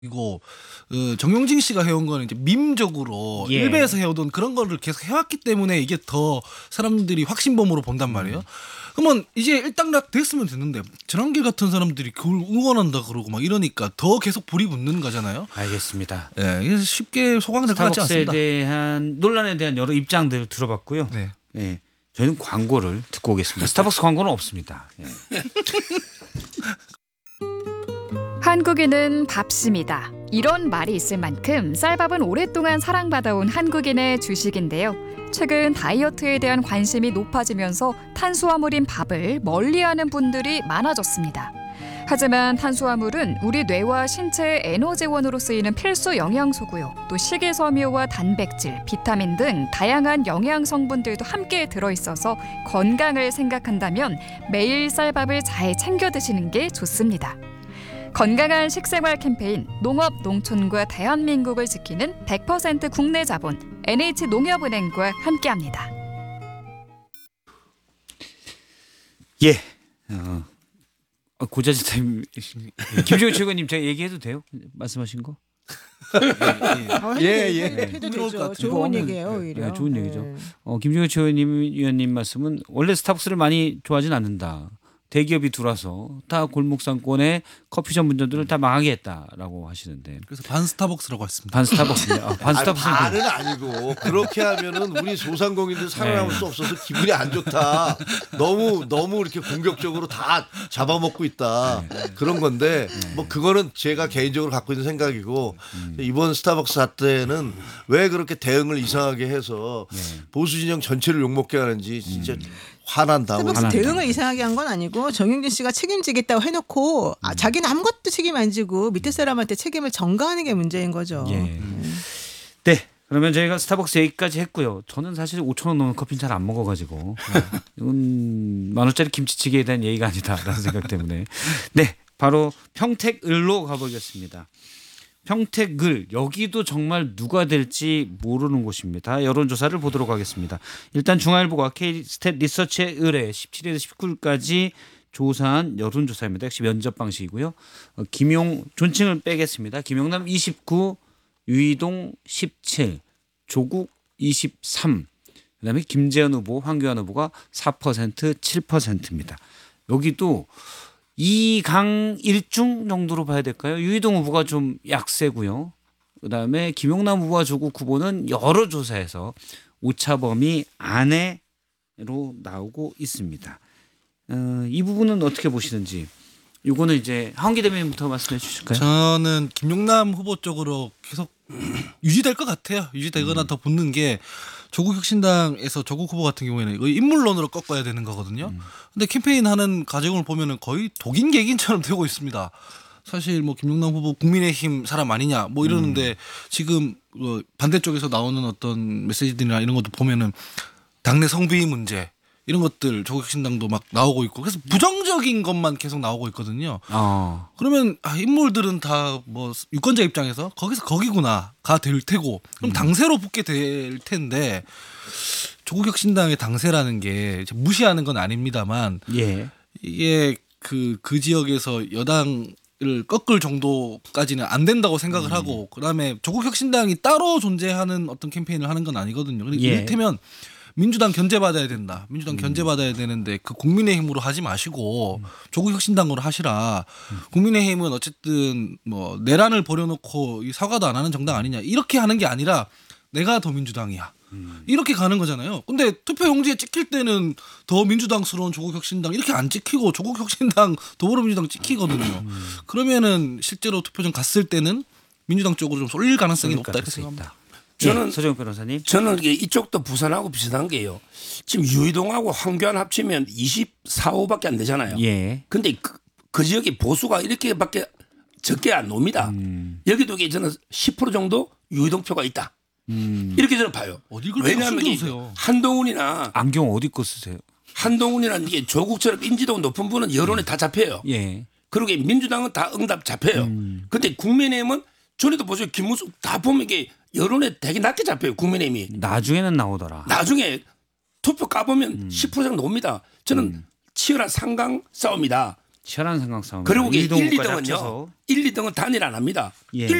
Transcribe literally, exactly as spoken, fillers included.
이거 어, 정용진 씨가 해온 거는 이제 밈적으로 예. 일베에서 해오던 그런 거를 계속 해왔기 때문에 이게 더 사람들이 확신범으로 본단 말이에요. 그러면 이제 일단락 됐으면 됐는데 전환길 같은 사람들이 그걸 응원한다 그러고 막 이러니까 더 계속 불이 붙는 거잖아요. 알겠습니다. 예, 이게 쉽게 소강될 것 같지 스타벅스에 않습니다. 대한 논란에 대한 여러 입장들을 들어봤고요. 네. 예, 저희는 광고를 듣고 오겠습니다. 스타벅스 광고는 없습니다. 예. 한국인은 밥심이다. 이런 말이 있을 만큼 쌀밥은 오랫동안 사랑받아온 한국인의 주식인데요. 최근 다이어트에 대한 관심이 높아지면서 탄수화물인 밥을 멀리하는 분들이 많아졌습니다. 하지만 탄수화물은 우리 뇌와 신체의 에너지원으로 쓰이는 필수 영양소고요. 또 식이섬유와 단백질, 비타민 등 다양한 영양 성분들도 함께 들어있어서 건강을 생각한다면 매일 쌀밥을 잘 챙겨 드시는 게 좋습니다. 건강한 식생활 캠페인 농업 농촌과 대한민국을 지키는 백 퍼센트 국내 자본 엔에이치농협은행과 함께합니다. 예. 어, 고자지 타임 김종현 최고님 제가 얘기해도 돼요? 말씀하신 거? 예, 예. 흥미로울 해도 것 되죠. 같아요. 좋은 네, 얘기예요, 오히려. 네, 좋은 얘기죠. 네. 어, 김종현 최고님 위원님 말씀은 원래 스타벅스를 많이 좋아하진 않는다. 대기업이 들어와서 다 골목 상권의 커피 전문점들을 다 망하게 했다라고 하시는데 그래서 반 스타벅스라고 했습니다. 반 스타벅스입니다. 아, 반 아니, 스타벅스 반은 아니고 그렇게 하면은 우리 소상공인들 살아남을 네. 수 없어서 기분이 안 좋다. 너무 너무 이렇게 공격적으로 다 잡아먹고 있다. 그런 건데 뭐 그거는 제가 개인적으로 갖고 있는 생각이고 이번 스타벅스 사태는 왜 그렇게 대응을 이상하게 해서 보수 진영 전체를 욕먹게 하는지 진짜 화난다. 스타벅스 하나입니다. 대응을 이상하게 한 건 아니고 정용진 씨가 책임지겠다고 해놓고 아, 자기는 아무것도 책임 안 지고 밑에 사람한테 책임을 전가하는 게 문제인 거죠. 예. 네. 그러면 저희가 스타벅스 얘기까지 했고요. 저는 사실 오천 원 넘는 커피는 잘 안 먹어가지고 이건 만 원짜리 김치찌개에 대한 얘기가 아니다라는 생각 때문에 네. 바로 평택을로 가보겠습니다. 평택을 여기도 정말 누가 될지 모르는 곳입니다. 여론조사를 보도록 하겠습니다. 일단 중앙일보가 K스탯 리서치의 의뢰 십칠 일에서 십구 일까지 조사한 여론조사입니다. 역시 면접 방식이고요. 어, 김용 존칭을 빼겠습니다. 김용남 이십구, 유이동 십칠, 조국 이십삼, 그다음에 김재현 후보, 황교안 후보가 사 퍼센트, 칠 퍼센트입니다. 여기도 이강 일중 정도로 봐야 될까요? 유이동 후보가 좀 약세고요. 그다음에 김용남 후보와 조국 후보는 여러 조사에서 오차범위 안에로 나오고 있습니다. 어, 이 부분은 어떻게 보시는지. 이거는 이제 하원기 대변인부터 말씀해 주실까요? 저는 김용남 후보 쪽으로 계속 유지될 것 같아요. 유지되거나 음. 더 붙는 게 조국 혁신당에서 조국 후보 같은 경우에는 이거 인물론으로 꺾어야 되는 거거든요. 음. 근데 캠페인 하는 과정을 보면은 거의 독인 객인처럼 되고 있습니다. 사실 뭐 김용남 후보 국민의힘 사람 아니냐 뭐 이러는데 음. 지금 어 반대쪽에서 나오는 어떤 메시지들이나 이런 것도 보면은 당내 성비 문제 이런 것들 조국 혁신당도 막 나오고 있고 그래서 부정적인 것만 계속 나오고 있거든요. 어. 그러면 아, 인물들은 다 뭐 유권자 입장에서 거기서 거기구나가 될 테고 그럼 당세로 붙게 될 텐데 조국 혁신당의 당세라는 게 이제 무시하는 건 아닙니다만 예. 이게 그 그 지역에서 여당을 꺾을 정도까지는 안 된다고 생각을 음. 하고 그다음에 조국 혁신당이 따로 존재하는 어떤 캠페인을 하는 건 아니거든요. 그러니까 예. 이를테면 민주당 견제받아야 된다. 음. 민주당 견제받아야 되는데 그 국민의힘으로 하지 마시고 조국 혁신당으로 하시라. 국민의힘은 어쨌든 뭐 내란을 벌여놓고 이 사과도 안 하는 정당 아니냐. 이렇게 하는 게 아니라 내가 더 민주당이야. 이렇게 가는 거잖아요. 근데 투표용지에 찍힐 때는 더 민주당스러운 조국 혁신당 이렇게 안 찍히고 조국 혁신당 더불어민주당 찍히거든요. 그러면은 실제로 투표장 갔을 때는 민주당 쪽으로 좀 쏠릴 가능성이 높다 이렇게 생각합니다. 저는 저는- 서정 변호사님. 저는 이게 이쪽도 부산하고 비슷한 게요. 지금 유이동하고 황교안 합치면 이십사 호밖에 안 되잖아요. 예. 근데 그, 그 지역의 보수가 이렇게밖에 적게 안 놉니다. 음. 여기도 이게 저는 십 퍼센트 정도 유이동 표가 있다. 음. 이렇게 저는 봐요. 어디 그렇게 왜냐하면 이게 숨겨두세요. 한동훈이나 안경 어디 거 쓰세요? 한동훈이나 이게 조국처럼 인지도가 높은 분은 여론에 다 잡혀요. 예. 그리고 이게 민주당은 다 응답 잡혀요. 음. 근데 국민의힘은 전에도 보세요. 김문수 다 보면 이게 여론에 되게 낮게 잡혀요. 국민의힘이. 나중에는 나오더라. 나중에 투표 까보면 음. 십 퍼센트 정도 옵니다. 저는 치열한 상강 싸움이다. 치열한 상황 싸움. 그리고 이게 일, 이 동까지 등은요. 합쳐서. 일, 이 등은 단일 안 합니다. 예.